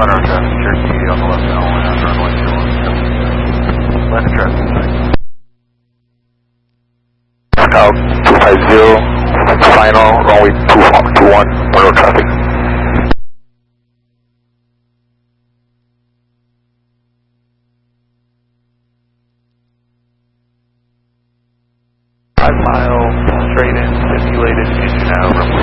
Runner traffic, Cherokee on the left now, runway 21. Left traffic. Now 250, final, runway 21, window traffic. Mile straight in, simulated engine out, runway